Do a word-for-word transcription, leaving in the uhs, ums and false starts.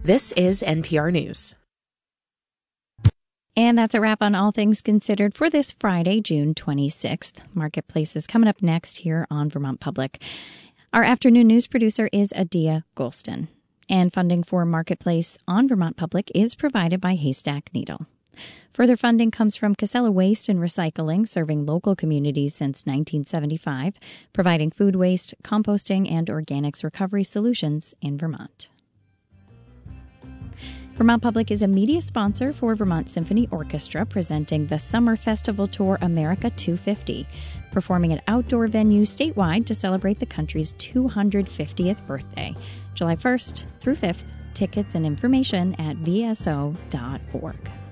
This is N P R News. And that's a wrap on All Things Considered for this Friday, June twenty-sixth. Marketplace is coming up next here on Vermont Public. Our afternoon news producer is Adia Golston. And funding for Marketplace on Vermont Public is provided by Haystack Needle. Further funding comes from Casella Waste and Recycling, serving local communities since nineteen seventy-five, providing food waste, composting, and organics recovery solutions in Vermont. Vermont Public is a media sponsor for Vermont Symphony Orchestra, presenting the Summer Festival Tour America two fifty, performing at outdoor venues statewide to celebrate the country's two hundred fiftieth birthday, July first through fifth. Tickets and information at v s o dot org.